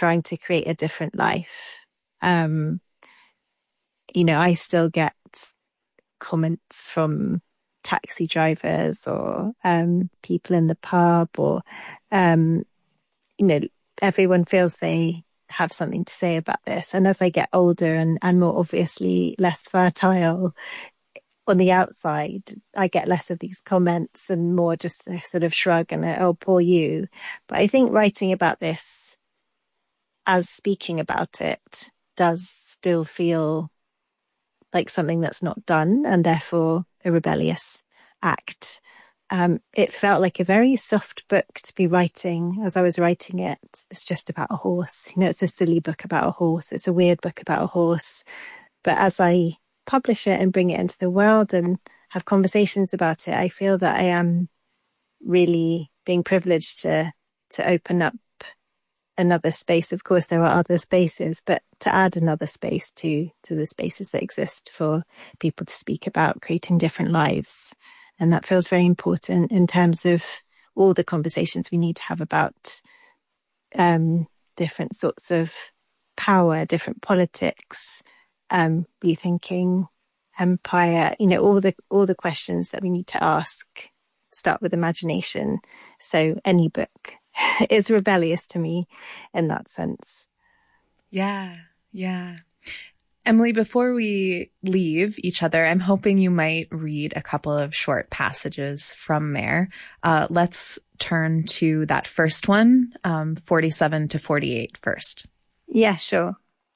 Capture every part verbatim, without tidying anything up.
trying to create a different life. Um, you know, I still get comments from taxi drivers or um, people in the pub, or, um, you know, everyone feels they have something to say about this. And as I get older and, and more obviously less fertile on the outside, I get less of these comments and more just a sort of shrug and a, oh, poor you. But I think writing about this as speaking about it does still feel like something that's not done, and therefore a rebellious act. Um, it felt like a very soft book to be writing as I was writing it. It's just about a horse. You know, it's a silly book about a horse. It's a weird book about a horse. But as I publish it and bring it into the world and have conversations about it, I feel that I am really being privileged to to open up another space. Of course, there are other spaces, but to add another space to to the spaces that exist for people to speak about creating different lives. And that feels very important in terms of all the conversations we need to have about um, different sorts of power, different politics, um, rethinking empire, you know, all the all the questions that we need to ask start with imagination. So any book is rebellious to me in that sense. Yeah, yeah. Emily, before we leave each other, I'm hoping you might read a couple of short passages from Mare. Uh, let's turn to that first one, um, forty-seven to forty-eight first. Yeah, sure.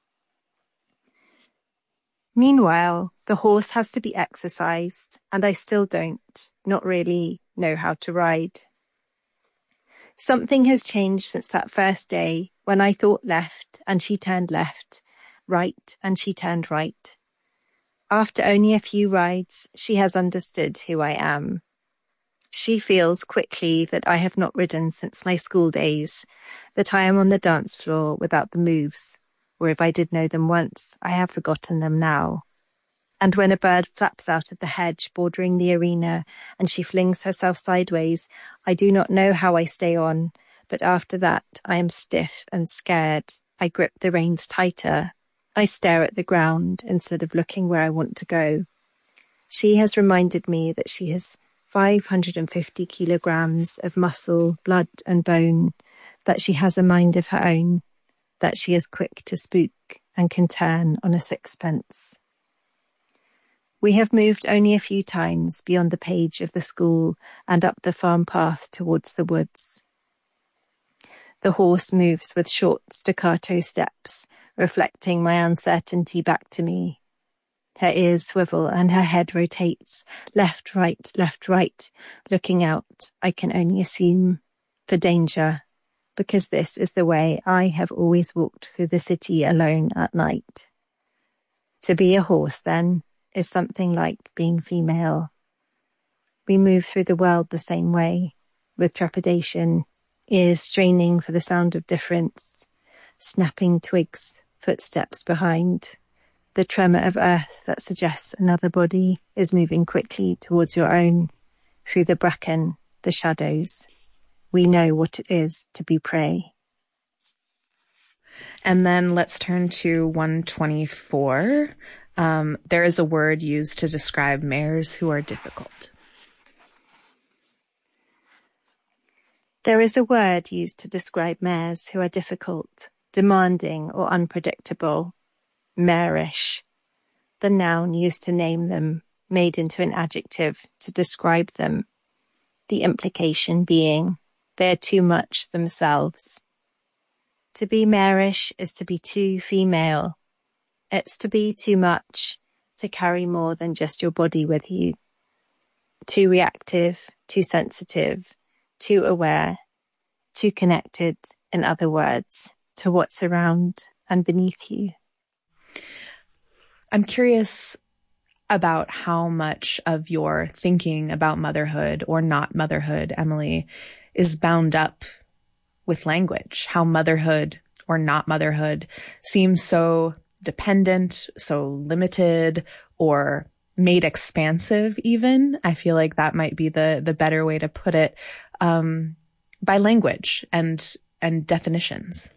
Meanwhile, the horse has to be exercised, and I still don't, not really know how to ride. Something has changed since that first day when I thought left and she turned left, right and she turned right. After only a few rides, she has understood who I am. She feels quickly that I have not ridden since my school days, that I am on the dance floor without the moves, or if I did know them once, I have forgotten them now. And when a bird flaps out of the hedge bordering the arena and she flings herself sideways, I do not know how I stay on, but after that I am stiff and scared. I grip the reins tighter. I stare at the ground instead of looking where I want to go. She has reminded me that she has five hundred fifty kilograms of muscle, blood and bone, that she has a mind of her own, that she is quick to spook and can turn on a sixpence. We have moved only a few times beyond the page of the school and up the farm path towards the woods. The horse moves with short staccato steps, reflecting my uncertainty back to me. Her ears swivel and her head rotates, left, right, left, right, looking out, I can only assume, for danger, because this is the way I have always walked through the city alone at night. To be a horse, then, is something like being female. We move through the world the same way, with trepidation, ears straining for the sound of difference, snapping twigs, footsteps behind, the tremor of earth that suggests another body is moving quickly towards your own, through the bracken, the shadows. We know what it is to be prey. And then let's turn to one twenty-four. Um, there is a word used to describe mares who are difficult. There is a word used to describe mares who are difficult, demanding or unpredictable. Marish. The noun used to name them, made into an adjective to describe them. The implication being they are too much themselves. To be marish is to be too female. It's to be too much, to carry more than just your body with you. Too reactive, too sensitive, too aware, too connected, in other words, to what's around and beneath you. I'm curious about how much of your thinking about motherhood or not motherhood, Emily, is bound up with language, how motherhood or not motherhood seems so dependent, so limited, or made expansive even. I feel like that might be the the better way to put it, um, by language and and definitions.